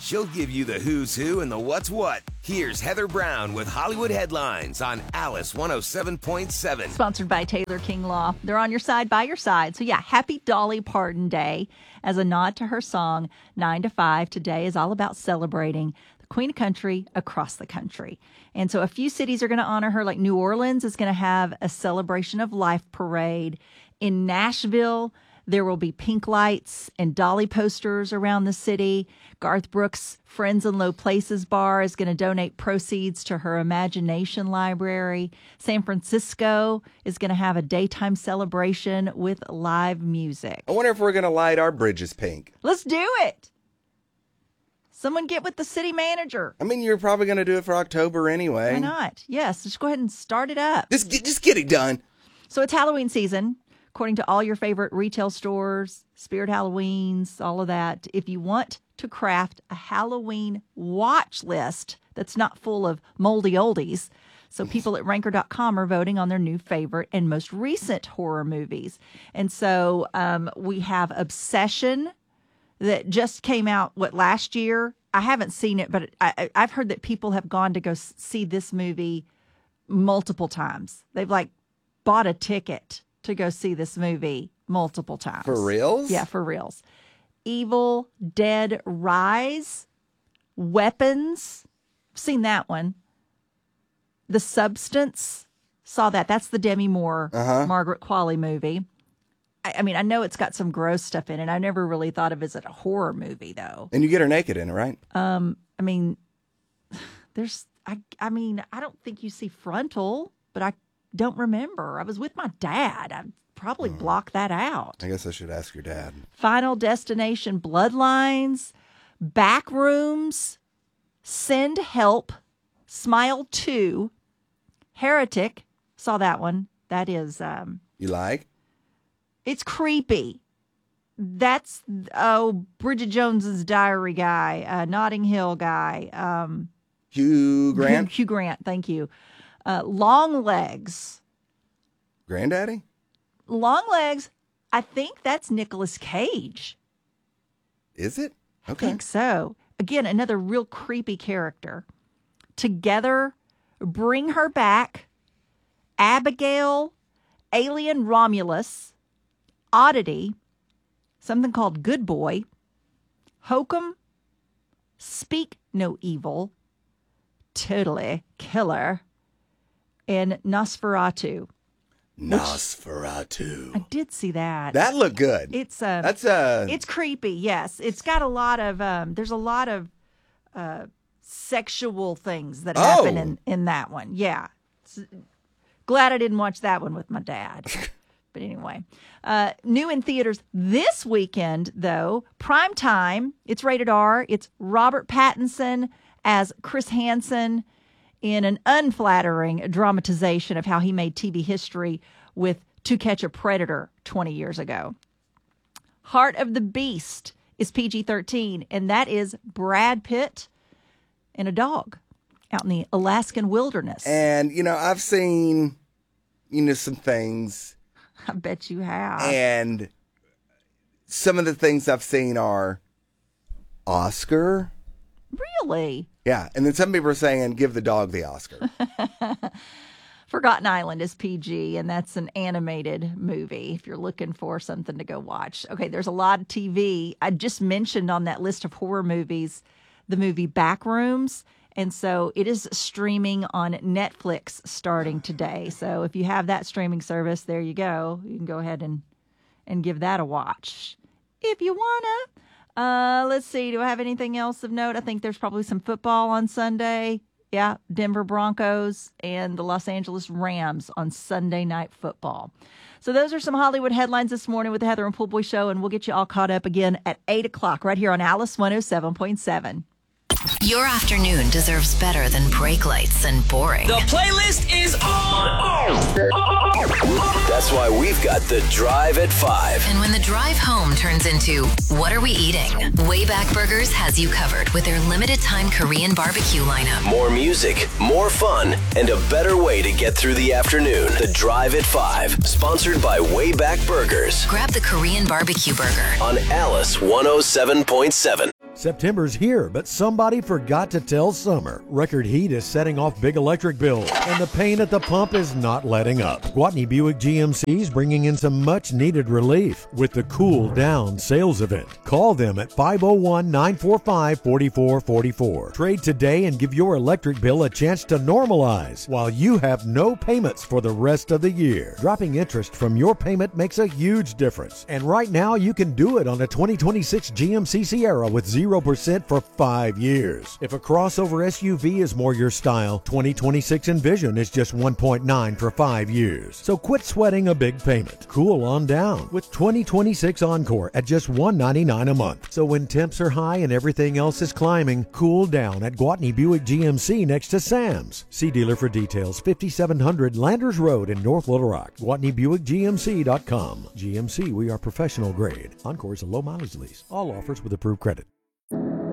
She'll give you the who's who and the what's what. Here's Heather Brown with Hollywood Headlines on Alice 107.7. Sponsored by Taylor King Law. They're on your side, by your side. So yeah, happy Dolly Parton Day. As a nod to her song, 9 to 5 today is all about celebrating the Queen of Country across the country. And so a few cities are going to honor her, like New Orleans is going to have a Celebration of Life parade. In Nashville, there will be pink lights and Dolly posters around the city. Garth Brooks' Friends in Low Places Bar is going to donate proceeds to her Imagination Library. San Francisco is going to have a daytime celebration with live music. I wonder if we're going to light our bridges pink. Let's do it. Someone get with the city manager. I mean, you're probably going to do it for October anyway. Why not? Yes, just go ahead and start it up. Just get it done. So it's Halloween season. According to all your favorite retail stores, Spirit Halloweens, all of that, if you want to craft a Halloween watch list that's not full of moldy oldies, so people at Ranker.com are voting on their new favorite and most recent horror movies. And so we have Obsession that just came out, last year? I haven't seen it, but I've heard that people have gone to go see this movie multiple times. They've bought a ticket to go see this movie multiple times. For reals? Yeah, for reals. Evil Dead Rise, Weapons, seen that one. The Substance, saw that. That's the Demi Moore, Margaret Qualley movie. I mean, I know it's got some gross stuff in it. I never really thought of it as a horror movie, though. And you get her naked in it, right? I mean, I don't think you see frontal, but I don't remember. I was with my dad. I probably blocked that out. I guess I should ask your dad. Final Destination, Bloodlines, Backrooms, Send Help, Smile 2, Heretic. Saw that one. That is... You like? It's creepy. That's, Bridget Jones's Diary guy, Notting Hill guy. Hugh Grant? Hugh Grant, thank you. Long Legs. Granddaddy? Long Legs, I think that's Nicolas Cage. Is it? Okay. I think so. Again, another real creepy character. Together, Bring Her Back, Abigail, Alien Romulus, Oddity, something called Good Boy, Hokum, Speak No Evil, Totally Killer, and Nosferatu. Nosferatu. I did see that. That looked good. It's it's creepy. Yes, it's got a lot of there's a lot of sexual things that happen in that one. Yeah, glad I didn't watch that one with my dad. But anyway, new in theaters this weekend though. Prime time. It's rated R. It's Robert Pattinson as Chris Hansen in an unflattering dramatization of how he made TV history with To Catch a Predator 20 years ago. Heart of the Beast is PG-13, and that is Brad Pitt and a dog out in the Alaskan wilderness. And, I've seen, some things. I bet you have. And some of the things I've seen are Oscar. Really? Yeah, and then some people are saying, give the dog the Oscar. Forgotten Island is PG, and that's an animated movie if you're looking for something to go watch. Okay, there's a lot of TV. I just mentioned on that list of horror movies the movie Backrooms, and so it is streaming on Netflix starting today. So if you have that streaming service, there you go. You can go ahead and give that a watch if you want to. Let's see. Do I have anything else of note? I think there's probably some football on Sunday. Yeah, Denver Broncos and the Los Angeles Rams on Sunday Night Football. So those are some Hollywood headlines this morning with the Heather and Poolboy Show, and we'll get you all caught up again at 8 o'clock right here on Alice 107.7. Your afternoon deserves better than brake lights and boring. The playlist is on. That's why we've got the Drive at 5. And when the drive home turns into, what are we eating? Wayback Burgers has you covered with their limited time Korean barbecue lineup. More music, more fun, and a better way to get through the afternoon. The Drive at 5, sponsored by Wayback Burgers Grab the Korean barbecue burger. on Alice 107.7. September's here, but somebody forgot to tell summer. Record heat is setting off big electric bills, and the pain at the pump is not letting up. Gwatney Buick GMC is bringing in some much-needed relief with the Cool Down sales event. Call them at 501-945-4444. Trade today and give your electric bill a chance to normalize while you have no payments for the rest of the year. Dropping interest from your payment makes a huge difference, and right now you can do it on a 2026 GMC Sierra with 0% for 5 years. If a crossover SUV is more your style, 2026 Envision is just 1.9 for 5 years. So quit sweating a big payment. Cool on down with 2026 Encore at just $199 a month. So when temps are high and everything else is climbing, cool down at Gwatney Buick GMC next to Sam's. See dealer for details. 5700 Landers Road in North Little Rock. GwatneyBuickGMC.com. GMC, we are professional grade. Encore is a low mileage lease. All offers with approved credit.